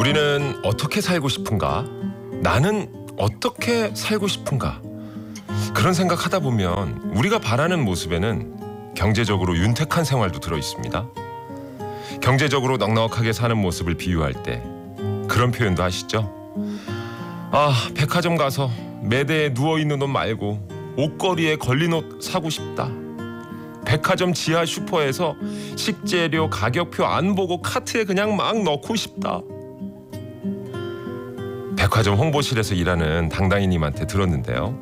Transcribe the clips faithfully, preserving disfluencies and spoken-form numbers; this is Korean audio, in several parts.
우리는 어떻게 살고 싶은가? 나는 어떻게 살고 싶은가? 그런 생각하다 보면 우리가 바라는 모습에는 경제적으로 윤택한 생활도 들어 있습니다. 경제적으로 넉넉하게 사는 모습을 비유할 때 그런 표현도 하시죠? 아, 백화점 가서 매대에 누워있는 옷 말고 옷걸이에 걸린 옷 사고 싶다. 백화점 지하 슈퍼에서 식재료 가격표 안 보고 카트에 그냥 막 넣고 싶다. 백화점 홍보실에서 일하는 당당이님한테 들었는데요.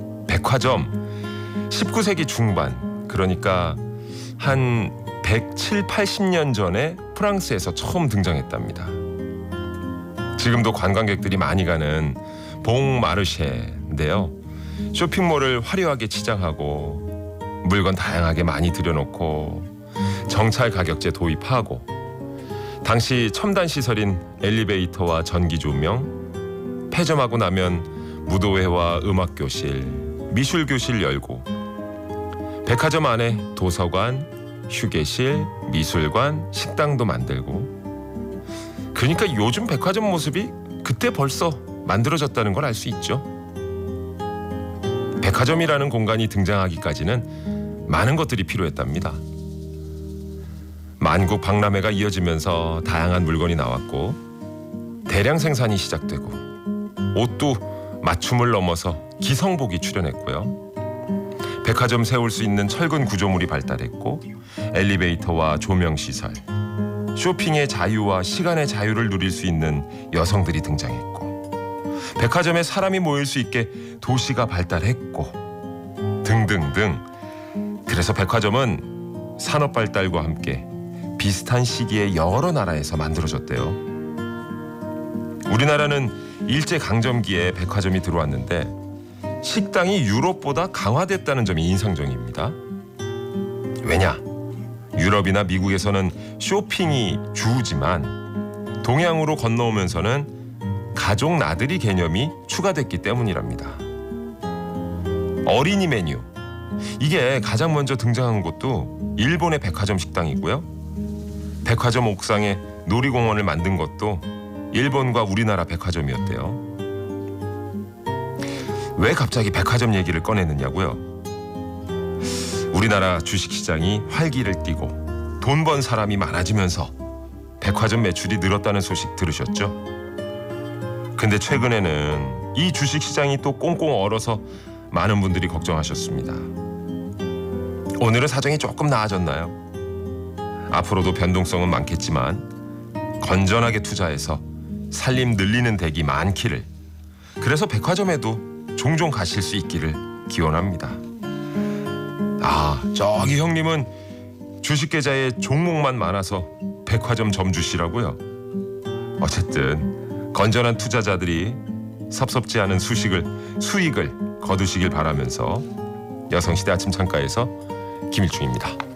백화점 십구 세기 중반, 그러니까 한 백칠, 팔십 년 전에 프랑스에서 처음 등장했답니다. 지금도 관광객들이 많이 가는 봉마르쉐인데요. 쇼핑몰을 화려하게 치장하고 물건 다양하게 많이 들여놓고 정찰 가격제 도입하고 당시 첨단 시설인 엘리베이터와 전기 조명, 폐점하고 나면 무도회와 음악교실, 미술교실 열고 백화점 안에 도서관, 휴게실, 미술관, 식당도 만들고 그러니까 요즘 백화점 모습이 그때 벌써 만들어졌다는 걸 알 수 있죠. 백화점이라는 공간이 등장하기까지는 많은 것들이 필요했답니다. 만국 박람회가 이어지면서 다양한 물건이 나왔고 대량 생산이 시작되고 옷도 맞춤을 넘어서 기성복이 출현했고요. 백화점 세울 수 있는 철근 구조물이 발달했고 엘리베이터와 조명시설, 쇼핑의 자유와 시간의 자유를 누릴 수 있는 여성들이 등장했고 백화점에 사람이 모일 수 있게 도시가 발달했고 등등등. 그래서 백화점은 산업 발달과 함께 비슷한 시기에 여러 나라에서 만들어졌대요. 우리나라는 일제강점기에 백화점이 들어왔는데 식당이 유럽보다 강화됐다는 점이 인상적입니다. 왜냐? 유럽이나 미국에서는 쇼핑이 주지만 동양으로 건너오면서는 가족 나들이 개념이 추가됐기 때문이랍니다. 어린이 메뉴, 이게 가장 먼저 등장한 곳도 일본의 백화점 식당이고요. 백화점 옥상에 놀이공원을 만든 것도 일본과 우리나라 백화점이었대요. 왜 갑자기 백화점 얘기를 꺼내느냐고요? 우리나라 주식시장이 활기를 띠고 돈 번 사람이 많아지면서 백화점 매출이 늘었다는 소식 들으셨죠? 근데 최근에는 이 주식시장이 또 꽁꽁 얼어서 많은 분들이 걱정하셨습니다. 오늘은 사정이 조금 나아졌나요? 앞으로도 변동성은 많겠지만 건전하게 투자해서 살림 늘리는 댁이 많기를, 그래서 백화점에도 종종 가실 수 있기를 기원합니다. 아, 저기 형님은 주식 계좌에 종목만 많아서 백화점 점주시라고요? 어쨌든 건전한 투자자들이 섭섭지 않은 수식을, 수익을 거두시길 바라면서 여성시대 아침 창가에서 김일중입니다.